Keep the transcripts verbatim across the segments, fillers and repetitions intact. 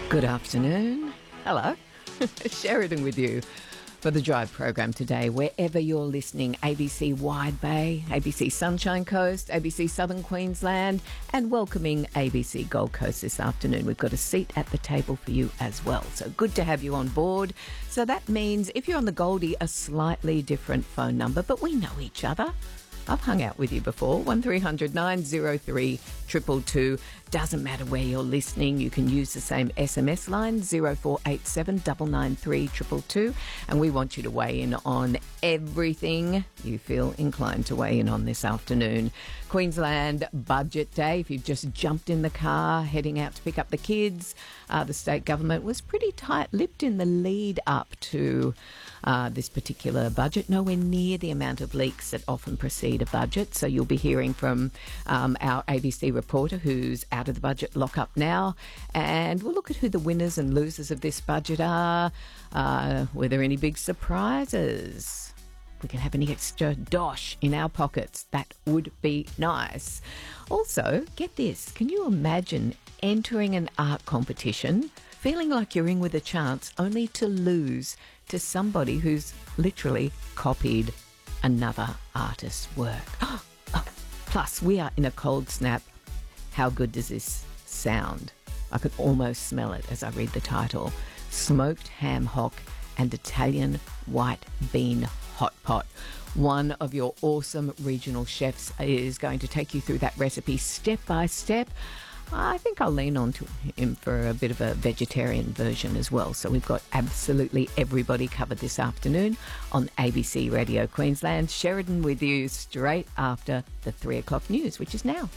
Good afternoon. Hello. Sheridan with you for the Drive program today. Wherever you're listening, A B C Wide Bay, A B C Sunshine Coast, A B C Southern Queensland, and welcoming A B C Gold Coast this afternoon. We've got a seat at the table for you as well. So good to have you on board. So that means if you're on the Goldie, a slightly different phone number, but we know each other. I've hung out with you before. one three hundred nine oh three two two two. Doesn't matter where you're listening. You can use the same S M S line, zero four eight seven nine nine three two two two. And we want you to weigh in on everything you feel inclined to weigh in on this afternoon. Queensland Budget Day. If you've just jumped in the car, heading out to pick up the kids, uh, the state government was pretty tight-lipped in the lead up to Uh, this particular budget, nowhere near the amount of leaks that often precede a budget. So you'll be hearing from um, our A B C reporter who's out of the budget lockup now, and we'll look at who the winners and losers of this budget are. Uh, were there any big surprises? If we can have any extra dosh in our pockets, that would be nice. Also, get this, can you imagine entering an art competition, feeling like you're in with a chance, only to lose to somebody who's literally copied another artist's work? Oh, plus, we are in a cold snap. How good does this sound? I could almost smell it as I read the title. Smoked ham hock and Italian white bean hot pot. One of your awesome regional chefs is going to take you through that recipe step by step. I think I'll lean on to him for a bit of a vegetarian version as well. So we've got absolutely everybody covered this afternoon on A B C Radio Queensland. Sheridan with you straight after the three o'clock news, which is now.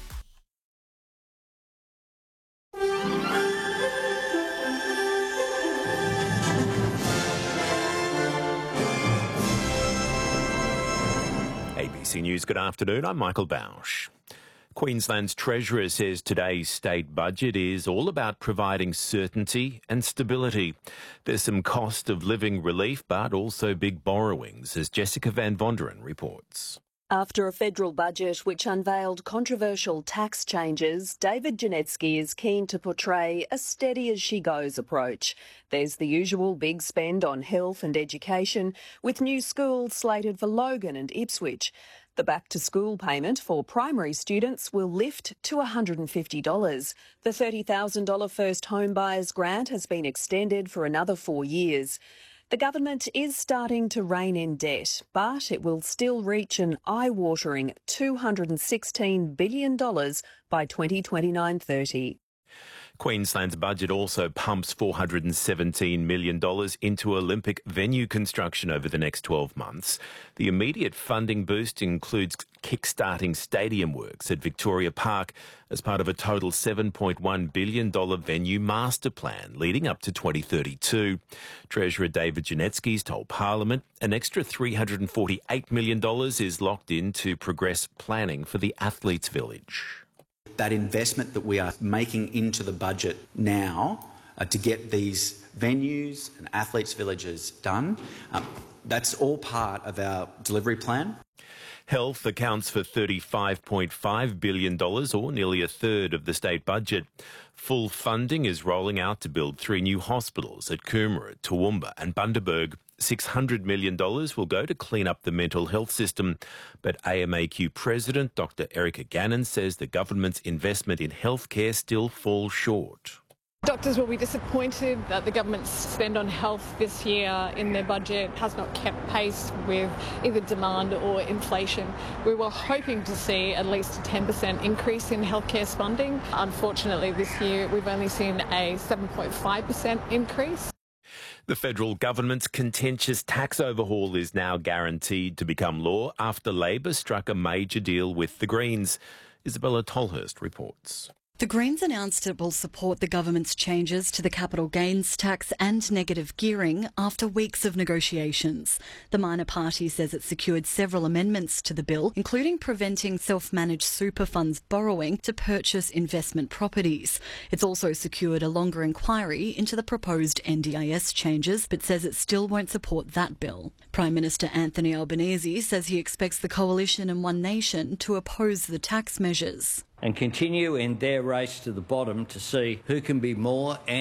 A B C News, good afternoon. I'm Michael Bausch. Queensland's Treasurer says today's state budget is all about providing certainty and stability. There's some cost of living relief, but also big borrowings, as Jessica Van Vonderen reports. After a federal budget which unveiled controversial tax changes, David Janetsky is keen to portray a steady-as-she-goes approach. There's the usual big spend on health and education, with new schools slated for Logan and Ipswich. The back-to-school payment for primary students will lift to one hundred fifty dollars. The thirty thousand dollars first home buyers grant has been extended for another four years. The government is starting to rein in debt, but it will still reach an eye-watering two hundred sixteen billion dollars by twenty twenty-nine thirty. Queensland's budget also pumps four hundred seventeen million dollars into Olympic venue construction over the next twelve months. The immediate funding boost includes kickstarting stadium works at Victoria Park as part of a total seven point one billion dollars venue master plan leading up to twenty thirty-two. Treasurer David Janetsky's told Parliament an extra three hundred forty-eight million dollars is locked in to progress planning for the Athletes' Village. That investment that we are making into the budget now uh, to get these venues and athletes' villages done, um, that's all part of our delivery plan. Health accounts for thirty-five point five billion dollars, or nearly a third of the state budget. Full funding is rolling out to build three new hospitals at Coomera, Toowoomba and Bundaberg. six hundred million dollars will go to clean up the mental health system. But A M A Q President Doctor Erica Gannon says the government's investment in healthcare still falls short. Doctors will be disappointed that the government's spend on health this year in their budget has not kept pace with either demand or inflation. We were hoping to see at least a ten percent increase in healthcare spending. Unfortunately, this year we've only seen a seven point five percent increase. The federal government's contentious tax overhaul is now guaranteed to become law after Labor struck a major deal with the Greens. Isabella Tolhurst reports. The Greens announced it will support the government's changes to the capital gains tax and negative gearing after weeks of negotiations. The minor party says it secured several amendments to the bill, including preventing self-managed super funds borrowing to purchase investment properties. It's also secured a longer inquiry into the proposed N D I S changes, but says it still won't support that bill. Prime Minister Anthony Albanese says he expects the Coalition and One Nation to oppose the tax measures. And continue in their race to the bottom to see who can be more